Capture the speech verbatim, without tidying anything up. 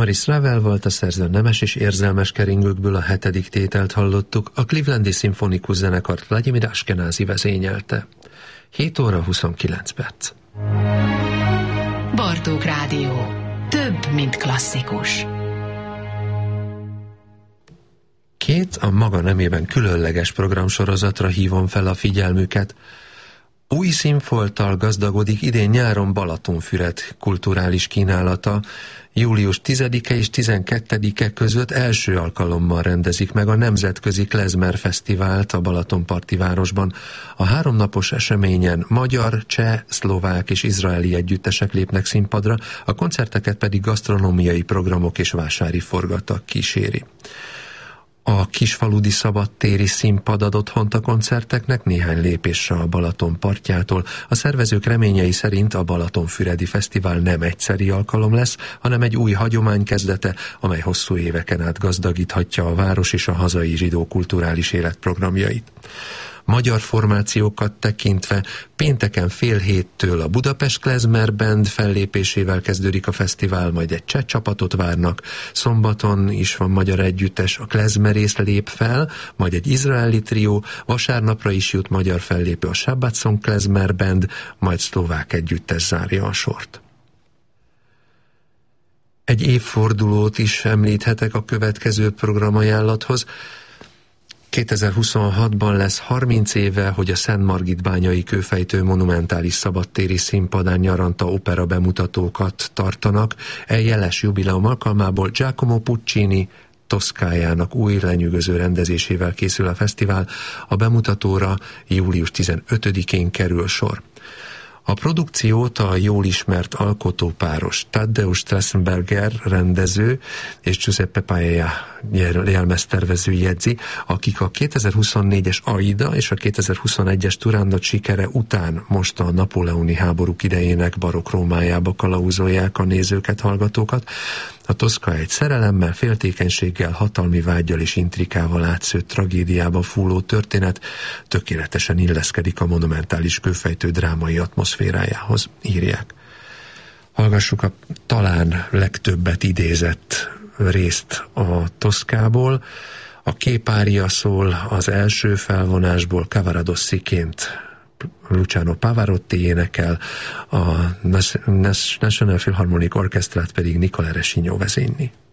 Maurice Ravel volt a szerző, nemes és érzelmes keringőkből a hetedik tételt hallottuk, a Clevelandi Szimfonikus Zenekart Vladimir Ashkenazi vezényelte. hét óra huszonkilenc perc. Bartók Rádió. Több, mint klasszikus. Két a maga nemében különleges programsorozatra hívom fel a figyelmüket. Új színfolttal gazdagodik idén nyáron Balatonfüred kulturális kínálata. július tizedike és tizenkettedike között első alkalommal rendezik meg a Nemzetközi Klezmer Fesztivált a Balatonparti városban. A háromnapos eseményen magyar, cseh, szlovák és izraeli együttesek lépnek színpadra, a koncerteket pedig gasztronómiai programok és vásári forgatak kíséri. A kisfaludi szabadtéri színpad ad otthont a koncerteknek néhány lépésre a Balaton partjától. A szervezők reményei szerint a Balatonfüredi Fesztivál nem egyszeri alkalom lesz, hanem egy új hagyomány kezdete, amely hosszú éveken át gazdagíthatja a város és a hazai zsidó kulturális élet programjait. Magyar formációkat tekintve pénteken fél héttől a Budapest Klezmer Band fellépésével kezdődik a fesztivál, majd egy cseh csapatot várnak. Szombaton is van magyar együttes, a Klezmerész lép fel, majd egy izraeli trió, vasárnapra is jut magyar fellépő, a Shabbat Song Klezmer Band, majd szlovák együttes zárja a sort. Egy évfordulót is említhetek a következő programajánlathoz. kétezer-huszonhatban lesz harminc éve, hogy a Szentmargitbányai Kőfejtő monumentális szabadtéri színpadán nyaranta opera bemutatókat tartanak. E jeles jubileum alkalmából Giacomo Puccini Toszkájának új lenyűgöző rendezésével készül a fesztivál. A bemutatóra július tizenötödikén kerül sor. A produkciót a jól ismert alkotópáros Tadeusz Strassenberger rendező és Giuseppe Paella jelmeztervező jegyzi, akik a kétezer-huszonnégyes Aida és a kétezer-huszonegyes Turandot sikere után most a napóleoni háborúk idejének barokk Rómájába kalauzolják a nézőket, hallgatókat. A Toszka egy szerelemmel, féltékenységgel, hatalmi vággyal és intrikával átszőtt tragédiába fúló történet tökéletesen illeszkedik a monumentális kőfejtő drámai atmoszférájához, írják. Hallgassuk a talán legtöbbet idézett részt a Toszkából. A képária szól az első felvonásból, Cavaradossi-ként Luciano Pavarotti énekel, a National Philharmonic Orchestrát pedig Nicola Rescignó vezényli.